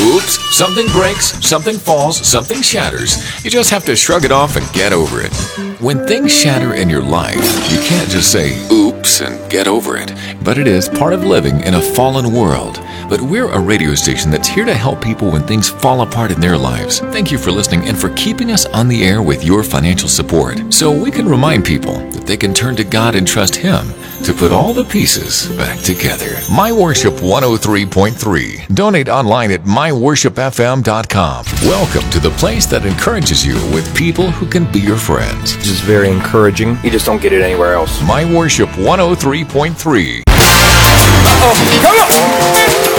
Oops, something breaks, something falls, something shatters. You just have to shrug it off and get over it. When things shatter in your life, you can't just say, oops, and get over it. But it is part of living in a fallen world. But we're a radio station that's here to help people when things fall apart in their lives. Thank you for listening and for keeping us on the air with your financial support, so we can remind people that they can turn to God and trust Him to put all the pieces back together. My Worship 103.3. Donate online at myworshipfm.com. Welcome to the place that encourages you with people who can be your friends. This is very encouraging. You just don't get it anywhere else. My Worship 103.3. Uh-oh, come on!